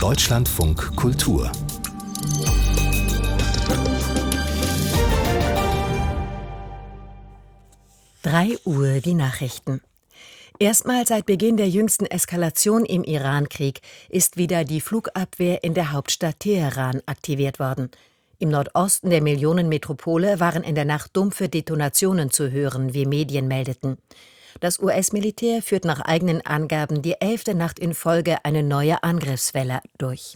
Deutschlandfunk Kultur. Drei Uhr die Nachrichten. Erstmals seit Beginn der jüngsten Eskalation im Irankrieg ist wieder die Flugabwehr in der Hauptstadt Teheran aktiviert worden. Im Nordosten der Millionenmetropole waren in der Nacht dumpfe Detonationen zu hören, wie Medien meldeten. Das US-Militär führt nach eigenen Angaben die 11. Nacht in Folge eine neue Angriffswelle durch.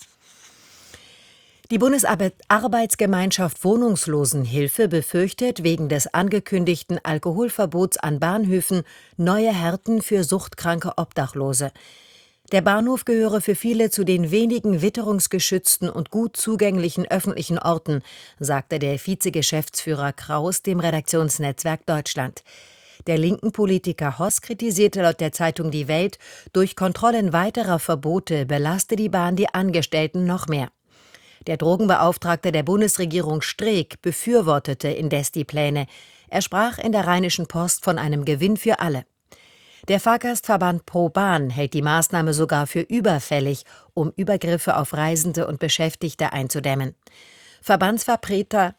Die Bundesarbeitsgemeinschaft Wohnungslosenhilfe befürchtet wegen des angekündigten Alkoholverbots an Bahnhöfen neue Härten für suchtkranke Obdachlose. Der Bahnhof gehöre für viele zu den wenigen witterungsgeschützten und gut zugänglichen öffentlichen Orten, sagte der Vizegeschäftsführer Kraus dem Redaktionsnetzwerk Deutschland. Der linken Politiker Hoss kritisierte laut der Zeitung Die Welt, durch Kontrollen weiterer Verbote belaste die Bahn die Angestellten noch mehr. Der Drogenbeauftragte der Bundesregierung Streeck befürwortete indes die Pläne. Er sprach in der Rheinischen Post von einem Gewinn für alle. Der Fahrgastverband ProBahn hält die Maßnahme sogar für überfällig, um Übergriffe auf Reisende und Beschäftigte einzudämmen. Verbandsvertreter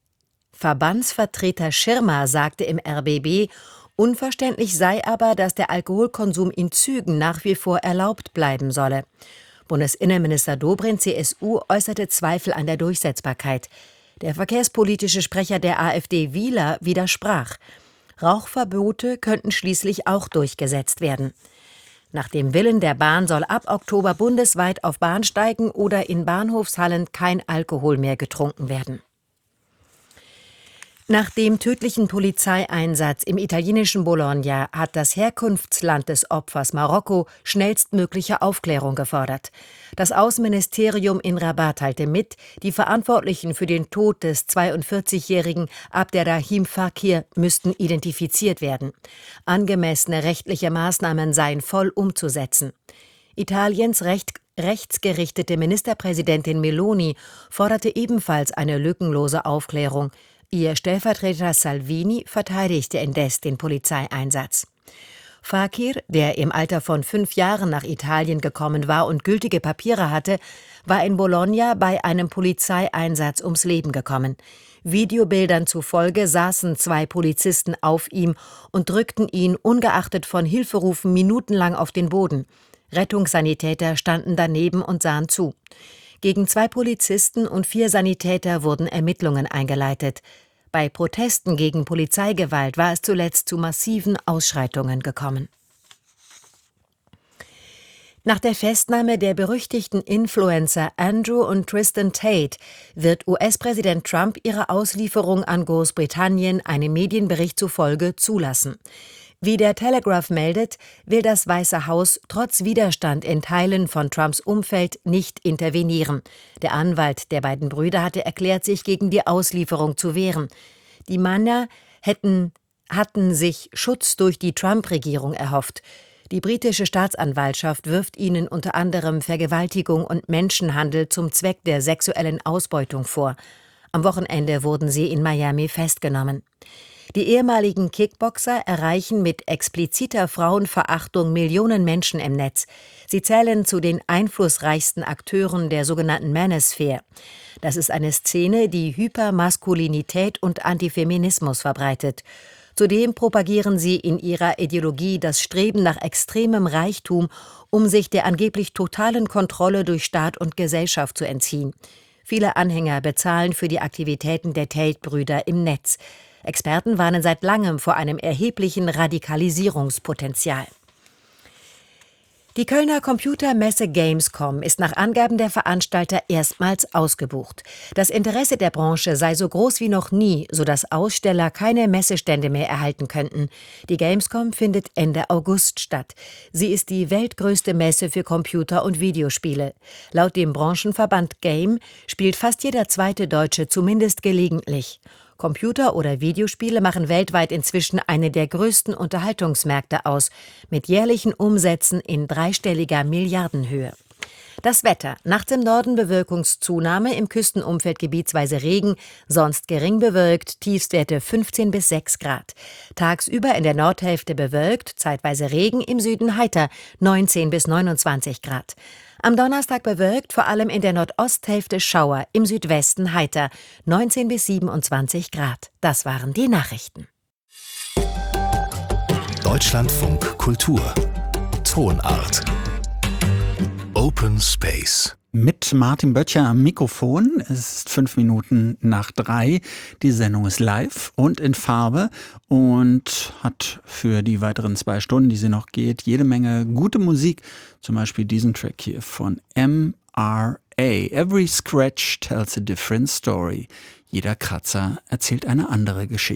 Schirmer sagte im RBB, unverständlich sei aber, dass der Alkoholkonsum in Zügen nach wie vor erlaubt bleiben solle. Bundesinnenminister Dobrindt, CSU, äußerte Zweifel an der Durchsetzbarkeit. Der verkehrspolitische Sprecher der AfD, Wieler, widersprach. Rauchverbote könnten schließlich auch durchgesetzt werden. Nach dem Willen der Bahn soll ab Oktober bundesweit auf Bahnsteigen oder in Bahnhofshallen kein Alkohol mehr getrunken werden. Nach dem tödlichen Polizeieinsatz im italienischen Bologna hat das Herkunftsland des Opfers Marokko schnellstmögliche Aufklärung gefordert. Das Außenministerium in Rabat teilte mit, die Verantwortlichen für den Tod des 42-jährigen Abderrahim Fakir müssten identifiziert werden. Angemessene rechtliche Maßnahmen seien voll umzusetzen. Italiens rechtsgerichtete Ministerpräsidentin Meloni forderte ebenfalls eine lückenlose Aufklärung. Ihr Stellvertreter Salvini verteidigte indes den Polizeieinsatz. Fakir, der im Alter von 5 Jahren nach Italien gekommen war und gültige Papiere hatte, war in Bologna bei einem Polizeieinsatz ums Leben gekommen. Videobildern zufolge saßen 2 Polizisten auf ihm und drückten ihn ungeachtet von Hilferufen minutenlang auf den Boden. Rettungssanitäter standen daneben und sahen zu. Gegen 2 Polizisten und 4 Sanitäter wurden Ermittlungen eingeleitet. Bei Protesten gegen Polizeigewalt war es zuletzt zu massiven Ausschreitungen gekommen. Nach der Festnahme der berüchtigten Influencer Andrew und Tristan Tate wird US-Präsident Trump ihre Auslieferung an Großbritannien einem Medienbericht zufolge zulassen. Wie der Telegraph meldet, will das Weiße Haus trotz Widerstand in Teilen von Trumps Umfeld nicht intervenieren. Der Anwalt der beiden Brüder hatte erklärt, sich gegen die Auslieferung zu wehren. Die Männer hatten sich Schutz durch die Trump-Regierung erhofft. Die britische Staatsanwaltschaft wirft ihnen unter anderem Vergewaltigung und Menschenhandel zum Zweck der sexuellen Ausbeutung vor. Am Wochenende wurden sie in Miami festgenommen. Die ehemaligen Kickboxer erreichen mit expliziter Frauenverachtung Millionen Menschen im Netz. Sie zählen zu den einflussreichsten Akteuren der sogenannten Manosphere. Das ist eine Szene, die Hypermaskulinität und Antifeminismus verbreitet. Zudem propagieren sie in ihrer Ideologie das Streben nach extremem Reichtum, um sich der angeblich totalen Kontrolle durch Staat und Gesellschaft zu entziehen. Viele Anhänger bezahlen für die Aktivitäten der Tate-Brüder im Netz. Experten warnen seit langem vor einem erheblichen Radikalisierungspotenzial. Die Kölner Computermesse Gamescom ist nach Angaben der Veranstalter erstmals ausgebucht. Das Interesse der Branche sei so groß wie noch nie, sodass Aussteller keine Messestände mehr erhalten könnten. Die Gamescom findet Ende August statt. Sie ist die weltgrößte Messe für Computer- und Videospiele. Laut dem Branchenverband Game spielt fast jeder zweite Deutsche zumindest gelegentlich. Computer- oder Videospiele machen weltweit inzwischen eine der größten Unterhaltungsmärkte aus, mit jährlichen Umsätzen in dreistelliger Milliardenhöhe. Das Wetter. Nachts im Norden Bewölkungszunahme, im Küstenumfeld gebietsweise Regen, sonst gering bewölkt, Tiefstwerte 15 bis 6 Grad. Tagsüber in der Nordhälfte bewölkt, zeitweise Regen, im Süden heiter, 19 bis 29 Grad. Am Donnerstag bewölkt, vor allem in der Nordosthälfte Schauer, im Südwesten heiter, 19 bis 27 Grad. Das waren die Nachrichten. Deutschlandfunk Kultur Tonart Open Space. Mit Martin Böttcher am Mikrofon. Es ist 5 Minuten nach 3. Die Sendung ist live und in Farbe und hat für die weiteren 2 Stunden, die sie noch geht, jede Menge gute Musik. Zum Beispiel diesen Track hier von MRA. Every Scratch tells a different story. Jeder Kratzer erzählt eine andere Geschichte.